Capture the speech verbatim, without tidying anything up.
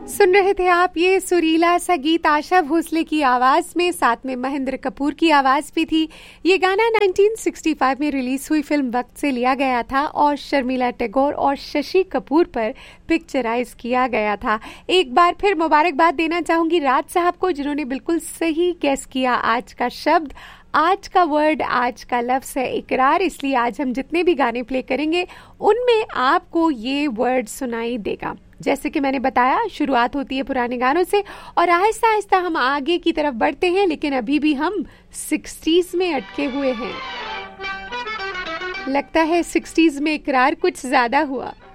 सुन रहे थे आप ये सुरीला सा गीत आशा भोसले की आवाज में, साथ में महेंद्र कपूर की आवाज भी थी। ये गाना उन्नीस सौ पैंसठ में रिलीज हुई फिल्म वक्त से लिया गया था और शर्मिला टैगोर और शशि कपूर पर पिक्चराइज किया गया था। एक बार फिर मुबारकबाद देना चाहूंगी राज साहब को, जिन्होंने बिल्कुल सही गेस किया आज का शब्द, आज का वर्ड, आज का लफ्ज है इकरार। इसलिए आज हम जितने भी गाने प्ले करेंगे उनमें आपको ये वर्ड सुनाई देगा। जैसे कि मैंने बताया, शुरुआत होती है पुराने गानों से और आहिस्ता आहिस्ता हम आगे की तरफ बढ़ते हैं, लेकिन अभी भी हम सिक्सटीज में अटके हुए हैं। लगता है सिक्सटीज में इकरार कुछ ज्यादा हुआ।